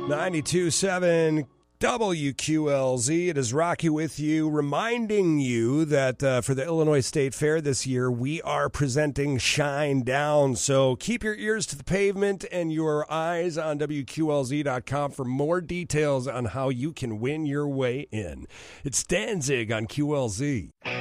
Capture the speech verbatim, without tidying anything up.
ninety-two point seven W Q L Z. It is Rocky with you, reminding you that uh, for the Illinois State Fair this year, we are presenting Shine Down. So keep your ears to the pavement and your eyes on W Q L Z dot com for more details on how you can win your way in. It's Danzig on Q L Z.